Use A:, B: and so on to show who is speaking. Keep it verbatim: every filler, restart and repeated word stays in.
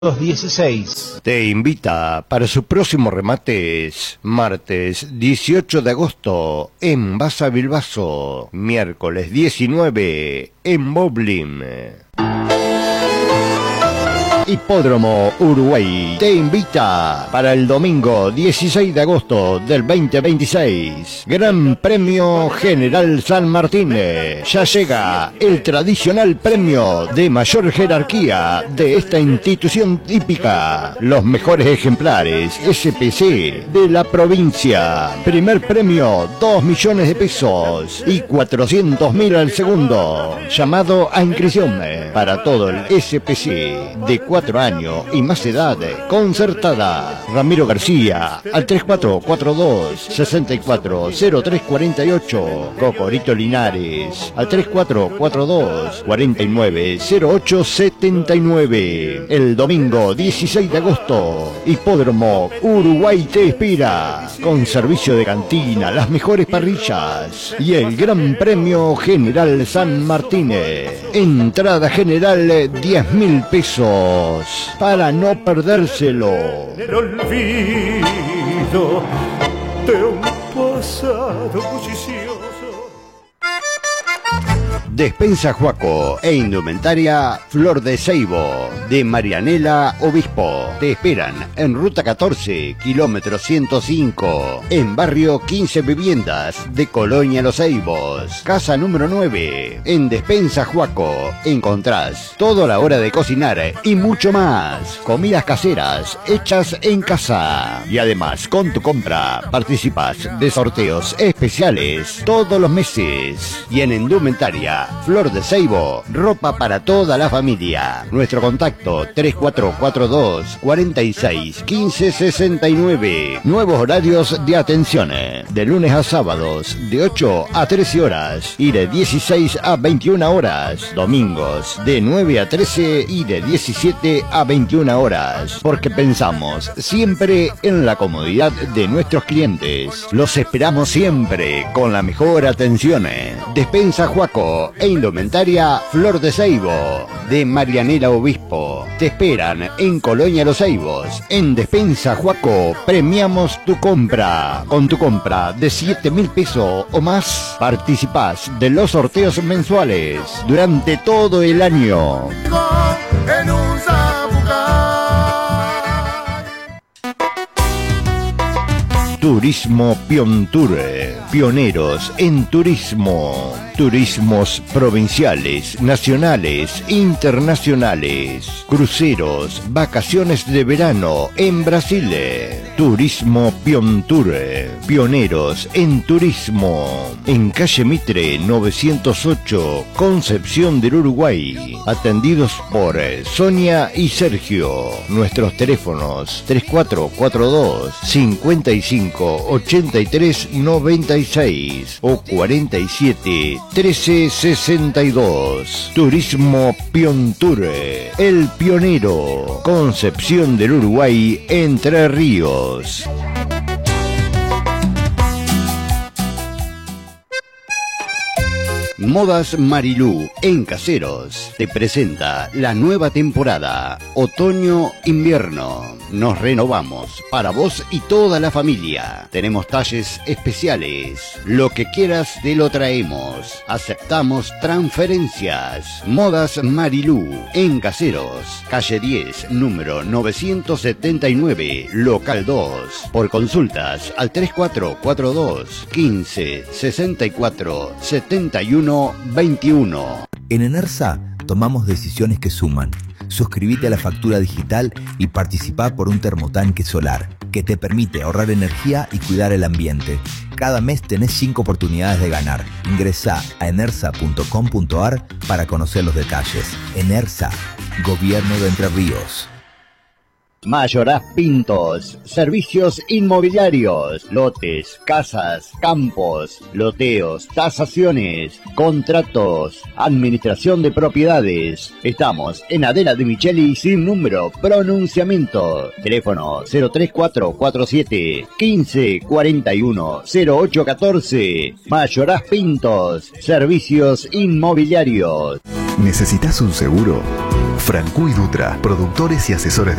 A: dieciséis.
B: Te invita para sus próximos remates, martes dieciocho de agosto en Basa Bilbaso, miércoles diecinueve en Boblin. Hipódromo Uruguay te invita para el domingo dieciséis de agosto del veinte veintiséis. Gran Premio General San Martín. Ya llega el tradicional premio de mayor jerarquía de esta institución típica. Los mejores ejemplares S P C de la provincia. Primer premio dos millones de pesos y cuatrocientos mil al segundo. Llamado a inscripción para todo el S P C de cuatro años y más edad concertada. Ramiro García al tres cuatro cuatro dos, seis cuatro cero tres cuatro ocho. Cocorito Linares al tres cuatro cuatro dos, cuatro nueve cero ocho siete nueve. El domingo dieciséis de agosto, Hipódromo Uruguay te espera con servicio de cantina, las mejores parrillas y el Gran Premio General San Martín. Entrada general diez mil pesos. Para no perdérselo.
C: El olvido de un pasado bullicioso.
B: Despensa Juaco e indumentaria Flor de Ceibo de Marianela Obispo. Te esperan en ruta catorce, kilómetro ciento cinco, en barrio quince Viviendas de Colonia Los Ceibos. Casa número nueve. En Despensa Juaco encontrás todo a la hora de cocinar y mucho más. Comidas caseras hechas en casa. Y además, con tu compra participas de sorteos especiales todos los meses. Y en indumentaria Flor de Ceibo, ropa para toda la familia. Nuestro contacto tres cuatro cuatro dos, cuatro seis, uno cinco seis nueve. Nuevos horarios de atención. De lunes a sábados, de ocho a trece horas y de dieciséis a veintiuna horas. Domingos, de nueve a trece y de diecisiete a veintiuna horas. Porque pensamos siempre en la comodidad de nuestros clientes. Los esperamos siempre con la mejor atención. Despensa Juaco e indumentaria Flor de Ceibo de Marianela Obispo. Te esperan en Colonia Los Ceibos. En Despensa Juaco premiamos tu compra. Con tu compra de siete mil pesos o más participás de los sorteos mensuales durante todo el año.
C: En un
B: Turismo Piontour, pioneros en turismo. Turismos provinciales, nacionales, internacionales, cruceros, vacaciones de verano en Brasil. Turismo Piontour, pioneros en turismo. En calle Mitre novecientos ocho, Concepción del Uruguay. Atendidos por Sonia y Sergio. Nuestros teléfonos tres cuatro cuatro dos, cinco cinco, ochenta y tres noventa y seis o cuarenta y siete trece sesenta y dos. Turismo Piontour, el pionero. Concepción del Uruguay, Entre Ríos. Modas Marilú en Caseros te presenta la nueva temporada otoño-invierno. Nos renovamos para vos y toda la familia. Tenemos talles especiales. Lo que quieras te lo traemos. Aceptamos transferencias. Modas Marilú en Caseros, calle diez, número novecientos setenta y nueve, local dos. Por consultas al tres cuatro cuatro dos, quince, sesenta y cuatro, setenta y uno veintiuno.
D: En Enersa tomamos decisiones que suman. Suscríbete a la factura digital y participá por un termotanque solar que te permite ahorrar energía y cuidar el ambiente. Cada mes tenés cinco oportunidades de ganar. Ingresá a enersa punto com punto ar para conocer los detalles. Enersa, Gobierno de Entre Ríos.
B: Mayoraz Pintos, servicios inmobiliarios, lotes, casas, campos, loteos, tasaciones, contratos, administración de propiedades. Estamos en Adela de Micheli sin número, pronunciamiento. Teléfono cero tres cuatro cuatro siete, quince, cuarenta y uno, cero ocho catorce. Mayoraz Pintos, servicios inmobiliarios.
E: ¿Necesitas un seguro?
A: Francu y Dutra, productores y asesores de